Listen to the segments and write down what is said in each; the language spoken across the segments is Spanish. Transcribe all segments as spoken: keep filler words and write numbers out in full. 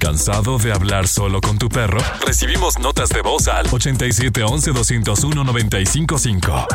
¿Cansado de hablar solo con tu perro? Recibimos notas de voz al ochenta y siete once doscientos uno noventa y cinco cinco.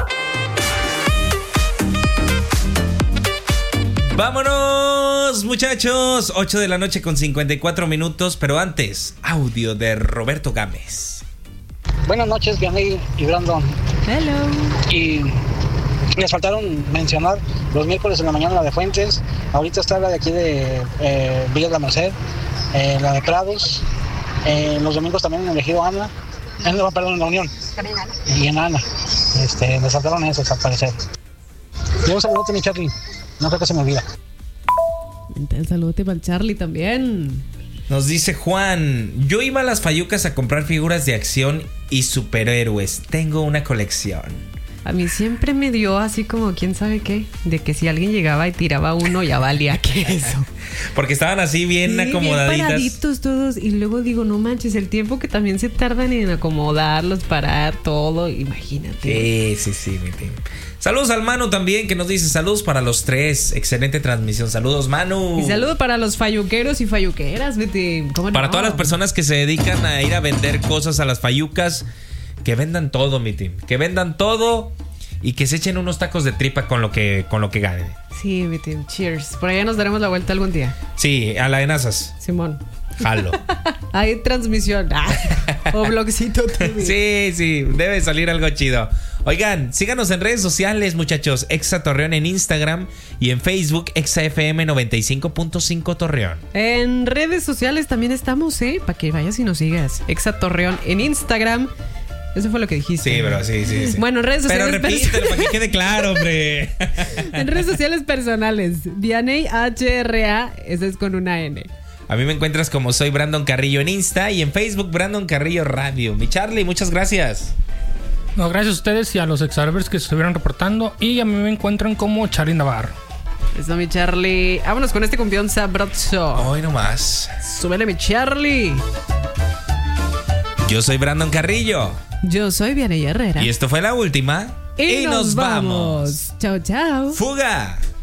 ¡Vámonos, muchachos! ocho de la noche con cincuenta y cuatro minutos, pero antes, audio de Roberto Gámez. Buenas noches, Vianney y Brandon. Hello. Y les faltaron mencionar los miércoles en la mañana la de Fuentes. Ahorita está la de aquí de eh, Villa de la Merced, eh, la de Prados. Eh, los domingos también en el Ejido Ana. Eh, no, perdón, en la Unión. Y en Ana. Este, les faltaron esos, al parecer. Y un saludote, mi Charlie. No creo que se me olvida. El saludote para el Charlie también. Nos dice Juan: yo iba a las Fayucas a comprar figuras de acción y superhéroes. Tengo una colección. A mí siempre me dio así como quién sabe qué, de que si alguien llegaba y tiraba uno ya valía que eso. Porque estaban así bien sí, acomodaditas. Bien paraditos todos. Y luego digo, no manches, el tiempo que también se tardan en acomodarlos, parar todo, imagínate. Sí, sí, sí, mi team. Saludos al Manu también, que nos dice saludos para los tres. Excelente transmisión. Saludos, Manu. Y saludos para los fayuqueros y fayuqueras, vete. ¿Cómo para no? todas las personas que se dedican a ir a vender cosas a las fayucas, que vendan todo, mi team. Que vendan todo y que se echen unos tacos de tripa con lo que, con lo que ganen. Sí, mi team. Cheers. Por allá nos daremos la vuelta algún día. Sí, a la de Nazas. Simón. Jalo. Hay transmisión. Ah, o blogcito también. Sí, sí, debe salir algo chido. Oigan, síganos en redes sociales, muchachos. Exa Torreón en Instagram y en Facebook Exa F M noventa y cinco punto cinco Torreón. En redes sociales también estamos, ¿eh? Para que vayas y nos sigas. Exa Torreón en Instagram. Eso fue lo que dijiste. Sí, bro, sí, sí, sí. Bueno, en redes sociales. Pero repítelo para que quede claro, hombre. En redes sociales personales. Vianney H R A, ese es con una N. A mí me encuentras como soy Brandon Carrillo en Insta y en Facebook Brandon Carrillo Radio. Mi Charlie, muchas gracias. No, gracias a ustedes y a los ex-servers que se estuvieron reportando. Y a mí me encuentran como Charlie Navarro. Eso, mi Charlie. Vámonos con este cumbión sabroso. Hoy nomás. Súbele, mi Charlie. Yo soy Brandon Carrillo. Yo soy Vianney Herrera. Y esto fue la última. Y, y nos, nos vamos. vamos. Chao, chao. Fuga.